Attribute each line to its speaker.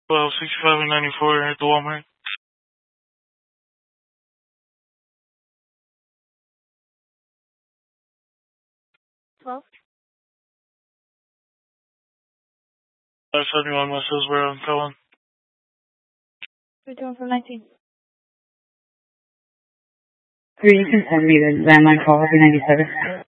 Speaker 1: 65 and 94 at the Walmart.
Speaker 2: Hello?
Speaker 1: 71 West Hillsborough and so on.
Speaker 2: We're doing from 19.
Speaker 3: Could you confirm me the landline call every 97?